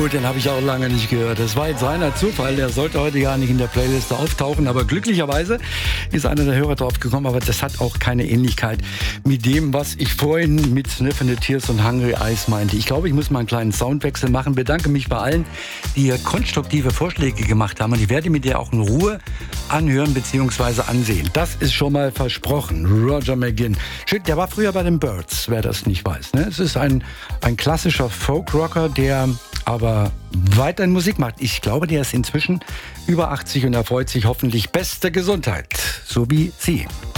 gut, den habe ich auch lange nicht gehört. Das war jetzt reiner Zufall, der sollte heute gar nicht in der Playlist auftauchen, aber glücklicherweise ist einer der Hörer drauf gekommen, aber das hat auch keine Ähnlichkeit mit dem, was ich vorhin mit Sniffin' the Tears und Hungry Eyes meinte. Ich glaube, ich muss mal einen kleinen Soundwechsel machen. Bedanke mich bei allen, die hier konstruktive Vorschläge gemacht haben, und ich werde mir die auch in Ruhe anhören bzw. ansehen. Das ist schon mal versprochen. Roger McGuinn. Der war früher bei den Byrds, wer das nicht weiß. Ne? Es ist ein klassischer Folk-Rocker, der aber weiterhin Musik macht. Ich glaube, der ist inzwischen über 80 und er freut sich hoffentlich beste Gesundheit, so wie Sie.